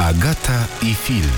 Agata i film.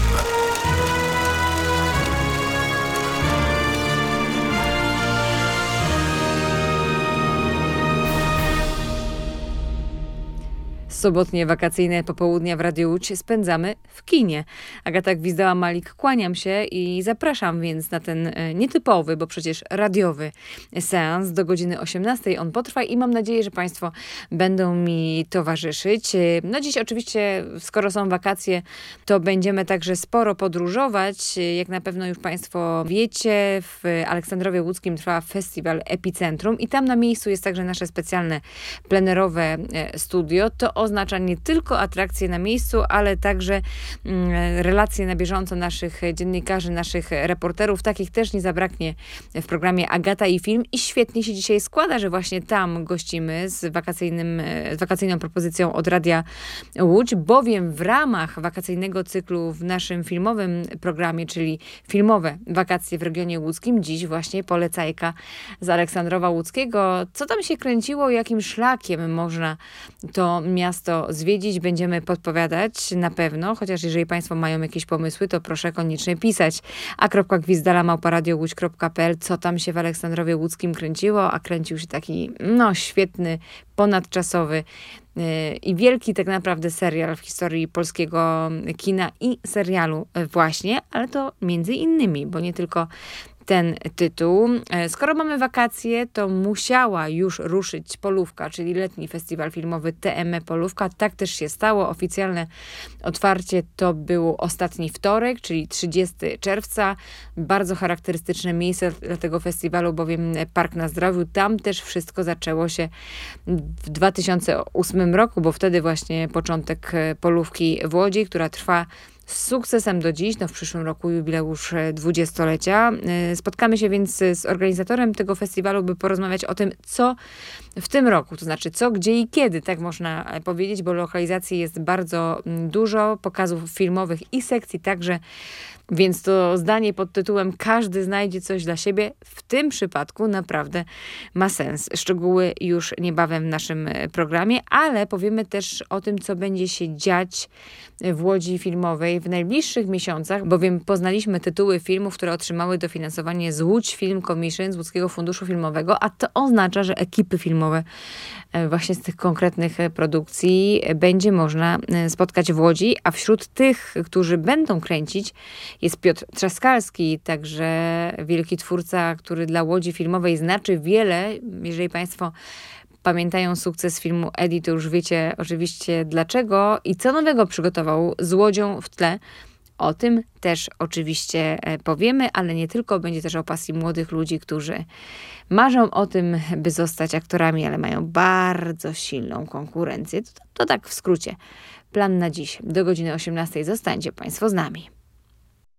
Sobotnie wakacyjne popołudnia w Radiu Łódź spędzamy w kinie. Agata Gwizdała-Malik, kłaniam się i zapraszam więc na ten nietypowy, bo przecież radiowy seans do godziny 18. On potrwa i mam nadzieję, że Państwo będą mi towarzyszyć. No dziś oczywiście, skoro są wakacje, to będziemy także sporo podróżować. Jak na pewno już Państwo wiecie, w Aleksandrowie Łódzkim trwa festiwal Epicentrum i tam na miejscu jest także nasze specjalne plenerowe studio. To oznacza nie tylko atrakcje na miejscu, ale także relacje na bieżąco naszych dziennikarzy, naszych reporterów. Takich też nie zabraknie w programie Agata i film. I świetnie się dzisiaj składa, że właśnie tam gościmy z wakacyjną propozycją od Radia Łódź, bowiem w ramach wakacyjnego cyklu w naszym filmowym programie, czyli filmowe wakacje w regionie łódzkim, dziś właśnie polecajka z Aleksandrowa Łódzkiego. Co tam się kręciło, jakim szlakiem można to miasto zwiedzić, będziemy podpowiadać na pewno, chociaż jeżeli Państwo mają jakieś pomysły, to proszę koniecznie pisać. a.gwizdala@radiołódź.pl Co tam się w Aleksandrowie Łódzkim kręciło? A kręcił się taki, świetny, ponadczasowy i wielki tak naprawdę serial w historii polskiego kina i serialu właśnie, ale to między innymi, bo nie tylko ten tytuł. Skoro mamy wakacje, to musiała już ruszyć Polówka, czyli letni festiwal filmowy TME Polówka. Tak też się stało. Oficjalne otwarcie to był ostatni wtorek, czyli 30 czerwca. Bardzo charakterystyczne miejsce dla tego festiwalu, bowiem Park na Zdrowiu. Tam też wszystko zaczęło się w 2008 roku, bo wtedy właśnie początek Polówki w Łodzi, która trwa z sukcesem do dziś, w przyszłym roku jubileusz 20-lecia. Spotkamy się więc z organizatorem tego festiwalu, by porozmawiać o tym, co w tym roku, to znaczy co, gdzie i kiedy, tak można powiedzieć, bo lokalizacji jest bardzo dużo, pokazów filmowych i sekcji także, więc to zdanie pod tytułem "Każdy znajdzie coś dla siebie" w tym przypadku naprawdę ma sens. Szczegóły już niebawem w naszym programie, ale powiemy też o tym, co będzie się dziać w Łodzi Filmowej w najbliższych miesiącach, bowiem poznaliśmy tytuły filmów, które otrzymały dofinansowanie z Łódź Film Commission, z Łódzkiego Funduszu Filmowego, a to oznacza, że ekipy filmowe właśnie z tych konkretnych produkcji będzie można spotkać w Łodzi, a wśród tych, którzy będą kręcić, jest Piotr Trzaskalski, także wielki twórca, który dla Łodzi Filmowej znaczy wiele. Jeżeli Państwo pamiętają sukces filmu Eddie, to już wiecie oczywiście dlaczego i co nowego przygotował z Łodzią w tle. O tym też oczywiście powiemy, ale nie tylko. Będzie też o pasji młodych ludzi, którzy marzą o tym, by zostać aktorami, ale mają bardzo silną konkurencję. To tak w skrócie. Plan na dziś. Do godziny 18 zostańcie Państwo z nami.